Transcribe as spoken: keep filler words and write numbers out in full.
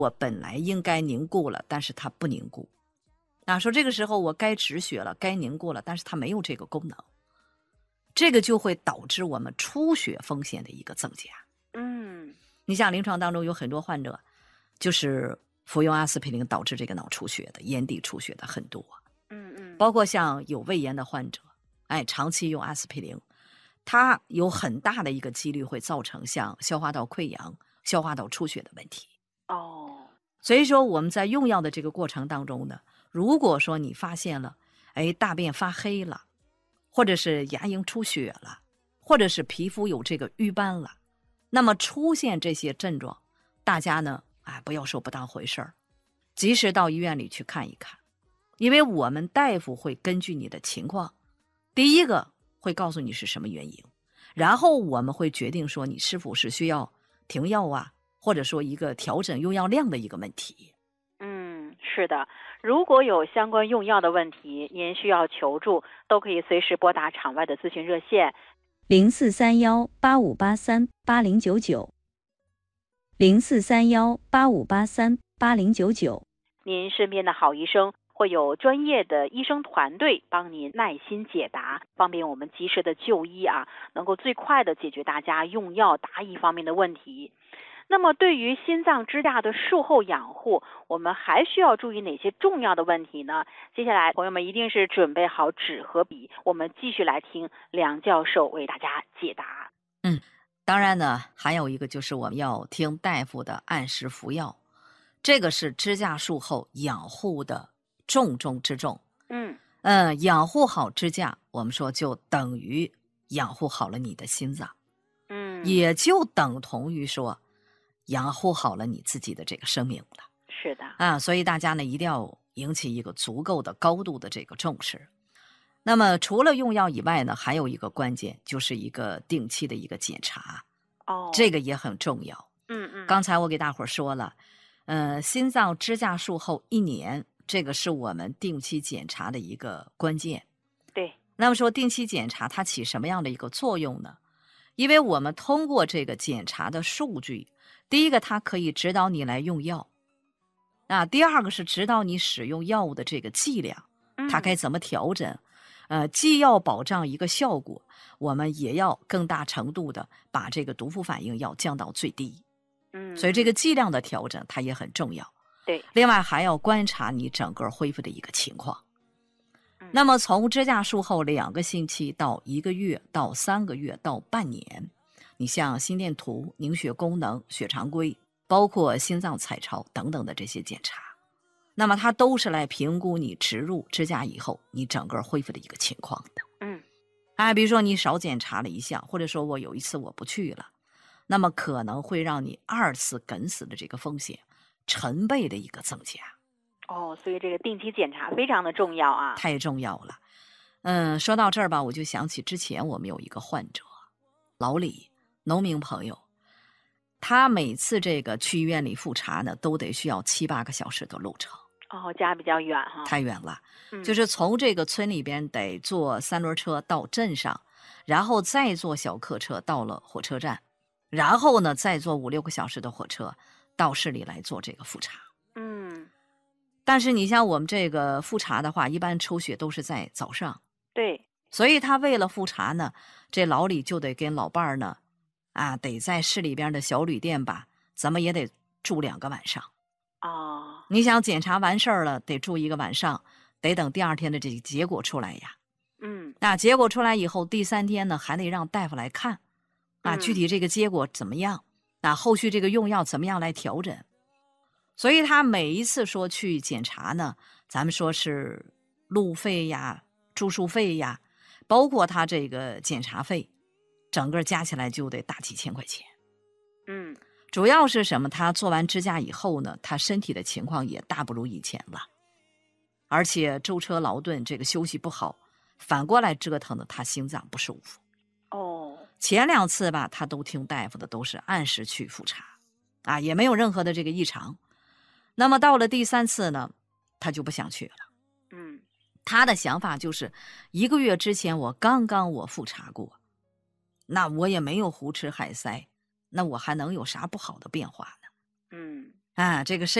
我本来应该凝固了，但是它不凝固。啊，说这个时候我该止血了，该凝固了，但是它没有这个功能，这个就会导致我们出血风险的一个增加。 嗯， 你像临床当中有很多患者，就是服用阿司匹林导致这个脑出血的、咽底出血的很多。 嗯嗯， 包括像有胃炎的患者，哎，长期用阿司匹林，它有很大的一个几率会造成像消化道溃疡、消化道出血的问题。 哦， 所以说我们在用药的这个过程当中呢，如果说你发现了，哎，大便发黑了，或者是牙龈出血了，或者是皮肤有这个瘀斑了，那么出现这些症状，大家呢，哎，不要说不当回事儿，及时到医院里去看一看，因为我们大夫会根据你的情况，第一个会告诉你是什么原因，然后我们会决定说你是否是需要停药啊，或者说一个调整用药量的一个问题。 嗯，是的，如果有相关用药的问题，您需要求助，都可以随时拨打场外的咨询热线零四三幺八五八三八零九九，零四三幺八五八三八零九九。 您身边的好医生会有专业的医生团队帮您耐心解答，方便我们及时的就医啊，能够最快的解决大家用药答疑方面的问题。那么对于心脏支架的术后养护，我们还需要注意哪些重要的问题呢？接下来朋友们一定是准备好纸和笔，我们继续来听梁教授为大家解答。 嗯，当然呢，还有一个就是我们要听大夫的按时服药，这个是支架术后养护的重中之重。 嗯呃，养护好支架，我们说就等于养护好了你的心脏， 嗯， 也就等同于说养护好了你自己的这个生命了是的， 啊。所以大家呢一定要引起一个足够的高度的这个重视。那么除了用药以外呢，还有一个关键就是一个定期的一个检查， 哦， 这个也很重要。 嗯嗯， 刚才我给大伙儿说了，呃，心脏支架术后一年，这个是我们定期检查的一个关键。 对， 那么说定期检查它起什么样的一个作用呢？因为我们通过这个检查的数据，第一个它可以指导你来用药，啊，第二个是指导你使用药物的这个剂量，它该怎么调整。呃，既要保障一个效果，我们也要更大程度的把这个毒副反应要降到最低。 嗯， 所以这个剂量的调整它也很重要。 对， 另外还要观察你整个恢复的一个情况。 嗯那么从支架术后两个星期到一个月到三个月到半年，你像心电图、凝血功能、血常规，包括心脏彩超等等的这些检查，那么它都是来评估你植入支架以后你整个恢复的一个情况的。 嗯啊，比如说你少检查了一项，或者说我有一次我不去了，那么可能会让你二次梗死的这个风险成倍的一个增加。 哦，所以这个定期检查非常的重要啊。 太重要了。嗯，说到这儿吧，我就想起之前我们有一个患者，老李，农民朋友，他每次这个去医院里复查呢，都得需要七八个小时的路程。 哦，家比较远哈。 太远了， 嗯就是从这个村里边得坐三轮车到镇上，然后再坐小客车到了火车站，然后呢再坐五六个小时的火车到市里来做这个复查。 嗯， 但是你像我们这个复查的话，一般抽血都是在早上， 对， 所以他为了复查呢，这老李就得跟老伴儿呢，啊，得在市里边的小旅店吧，怎么也得住两个晚上。 哦， 你想检查完事儿了，得住一个晚上，得等第二天的这个结果出来呀。 嗯那结果出来以后，第三天呢还得让大夫来看，啊， 嗯具体这个结果怎么样？啊，后续这个用药怎么样来调整？所以他每一次说去检查呢，咱们说是路费呀、住宿费呀，包括他这个检查费，整个加起来就得大几千块钱。 嗯， 主要是什么？他做完支架以后呢，他身体的情况也大不如以前了，而且舟车劳顿，这个休息不好，反过来折腾的他心脏不舒服。 哦， 前两次吧，他都听大夫的，都是按时去复查，啊，也没有任何的这个异常。那么到了第三次呢，他就不想去了。 嗯他的想法就是，一个月之前我刚刚我复查过，那我也没有胡吃海塞，那我还能有啥不好的变化呢？ 嗯啊，这个身